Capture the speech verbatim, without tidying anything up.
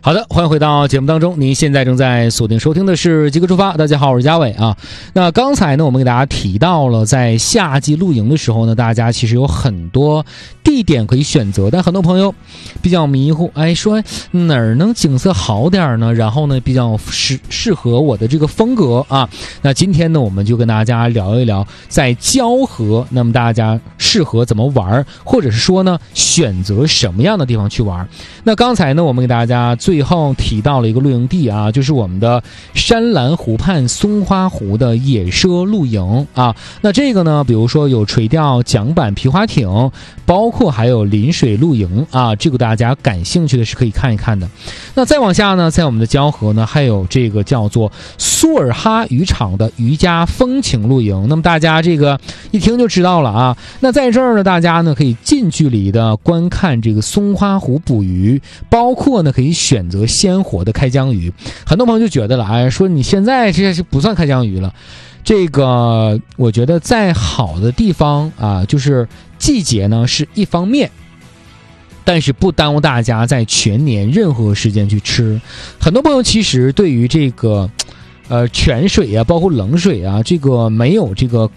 好的，欢迎回到节目当中，您现在正在锁定收听的是极客出发。大家好，我是嘉伟啊。那刚才呢，我们给大家提到了在夏季露营的时候呢，大家其实有很多地点可以选择，但很多朋友比较迷糊，哎，说哪儿能景色好点呢？然后呢，比较适适合我的这个风格啊。那今天呢，我们就跟大家聊一聊在蛟河，那么大家适合怎么玩，或者是说呢，选择什么样的地方去玩。那刚才呢，我们给大家最后提到了一个露营地啊，就是我们的山兰湖畔松花湖的野奢露营啊。那这个呢，比如说有垂钓、桨板、皮划艇，包括还有临水露营啊，这个大家感兴趣的是可以看一看的。那再往下呢，在我们的蛟河呢，还有这个叫做苏尔哈渔场的渔家风情露营。那么大家这个一听就知道了啊。那在这儿呢，大家呢可以近距离的观看这个松花湖捕鱼，包括呢可以选择鲜活的开江鱼。很多朋友就觉得了，哎，说你现在这是不算开江鱼了。这个我觉得在好的地方啊，就是季节呢是一方面，但是不耽误大家在全年任何时间去吃。很多朋友其实对于这个呃泉水啊，包括冷水啊，这个没有这个